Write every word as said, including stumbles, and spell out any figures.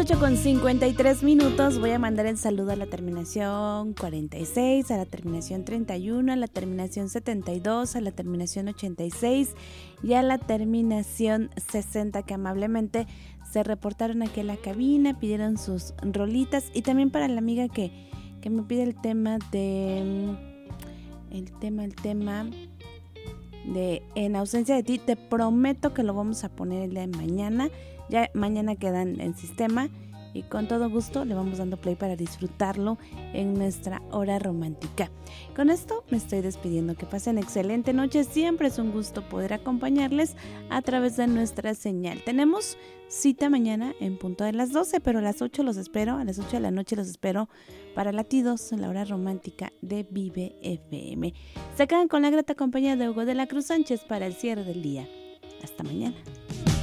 ocho con cincuenta y tres minutos. Voy a mandar el saludo a la terminación cuarenta y seis, a la terminación treinta y uno, a la terminación setenta y dos, a la terminación ochenta y seis y a la terminación sesenta, que amablemente se reportaron aquí a la cabina, pidieron sus rolitas. Y también para la amiga que, que me pide el tema de... El tema, el tema... de En ausencia de ti. Te prometo que lo vamos a poner el día de mañana. Ya mañana queda en el sistema y con todo gusto le vamos dando play para disfrutarlo en nuestra hora romántica. Con esto me estoy despidiendo. Que pasen excelente noche. Siempre es un gusto poder acompañarles a través de nuestra señal. Tenemos cita mañana en punto de las doce, pero a las ocho los espero, a las ocho de la noche los espero para Latidos en la hora romántica de Vive F M. Se quedan con la grata compañía de Hugo de la Cruz Sánchez para el cierre del día. Hasta mañana.